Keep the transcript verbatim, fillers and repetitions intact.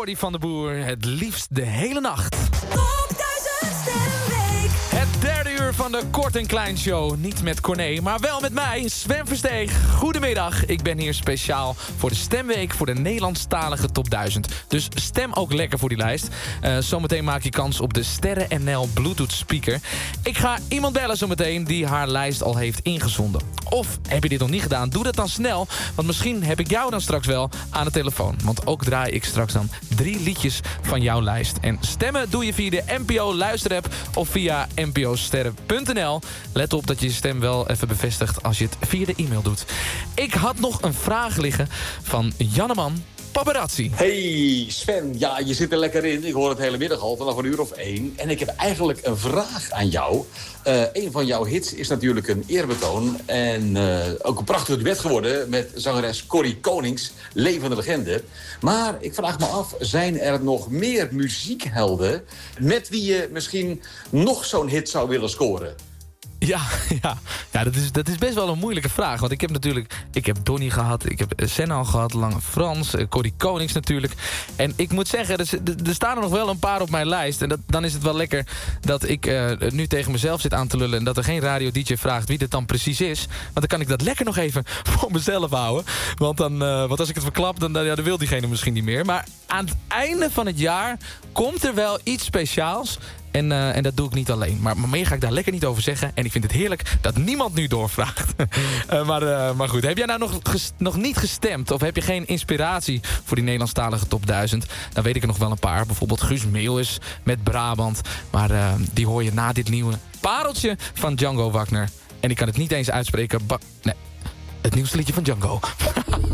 Jordi van der Boer. Het liefst de hele nacht. Top duizend Stemweek. Het derde uur van de Kort en Klein Show. Niet met Corné, maar wel met mij, Sven Versteeg. Goedemiddag, ik ben hier speciaal voor de Stemweek voor de Nederlandstalige Top duizend. Dus stem ook lekker voor die lijst. Uh, zometeen maak je kans op de Sterren N L Bluetooth speaker. Ik ga iemand bellen zometeen die haar lijst al heeft ingezonden. Of heb je dit nog niet gedaan, doe dat dan snel. Want misschien heb ik jou dan straks wel aan de telefoon. Want ook draai ik straks dan drie liedjes van jouw lijst. En stemmen doe je via de N P O luisterapp of via n p o sterren punt n l. Let op dat je je stem wel even bevestigt als je het via de e-mail doet. Ik had nog een vraag liggen van Janneman Paparazzi. Hey Sven, ja, je zit er lekker in. Ik hoor het hele middag al, vanaf een uur of één. En ik heb eigenlijk een vraag aan jou. Uh, een van jouw hits is natuurlijk een eerbetoon. En uh, ook een prachtig duet geworden met zangeres Corrie Konings, levende legende. Maar ik vraag me af, zijn er nog meer muziekhelden met wie je misschien nog zo'n hit zou willen scoren? Ja, ja. ja dat, is, dat is best wel een moeilijke vraag. Want ik heb natuurlijk... Ik heb Donnie gehad, ik heb Senna al gehad, Lange Frans, Corrie Konings natuurlijk. En ik moet zeggen, er, er staan er nog wel een paar op mijn lijst. En dat, dan is het wel lekker dat ik uh, nu tegen mezelf zit aan te lullen... en dat er geen radio-dj vraagt wie dit dan precies is. Want dan kan ik dat lekker nog even voor mezelf houden. Want, dan, uh, want als ik het verklap, dan, ja, dan wil diegene misschien niet meer. Maar aan het einde van het jaar komt er wel iets speciaals... En, uh, en dat doe ik niet alleen. Maar, maar meer ga ik daar lekker niet over zeggen. En ik vind het heerlijk dat niemand nu doorvraagt. uh, maar, uh, maar goed, heb jij nou nog, ges- nog niet gestemd? Of heb je geen inspiratie voor die Nederlandstalige Top duizend? Dan weet ik er nog wel een paar. Bijvoorbeeld Guus Meeuwis met Brabant. Maar uh, die hoor je na dit nieuwe pareltje van Django Wagner. En ik kan het niet eens uitspreken. Ba- nee, het nieuwste liedje van Django.